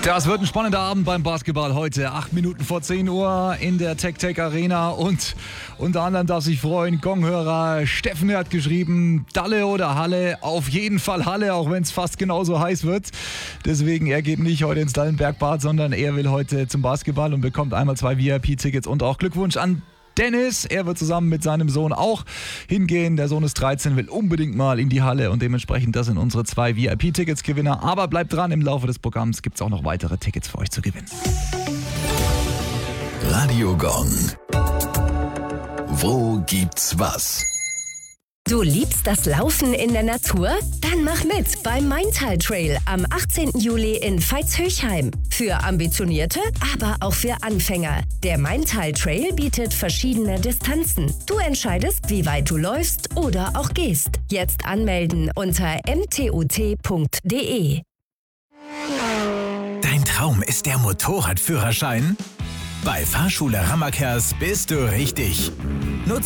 Das wird ein spannender Abend beim Basketball heute. 8 Minuten vor 10 Uhr in der TecTec Arena. Und unter anderem darf sich freuen, Gonghörer Steffen hat geschrieben, Dalle oder Halle, auf jeden Fall Halle, auch wenn es fast genauso heiß wird. Deswegen, er geht nicht heute ins Dallenbergbad, sondern er will heute zum Basketball und bekommt einmal 2 VIP-Tickets und auch Glückwunsch an Dennis. Er wird zusammen mit seinem Sohn auch hingehen. Der Sohn ist 13, will unbedingt mal in die Halle und dementsprechend das sind unsere 2 VIP-Tickets-Gewinner. Aber bleibt dran, im Laufe des Programms gibt es auch noch weitere Tickets für euch zu gewinnen. Radio Gong. Wo gibt's was? Du liebst das Laufen in der Natur? Dann mach mit beim Maintal Trail am 18. Juli in Veitshöchheim. Für Ambitionierte, aber auch für Anfänger. Der Maintal Trail bietet verschiedene Distanzen. Du entscheidest, wie weit du läufst oder auch gehst. Jetzt anmelden unter mtut.de. Dein Traum ist der Motorradführerschein? Bei Fahrschule Rammerkers bist du richtig. Nutze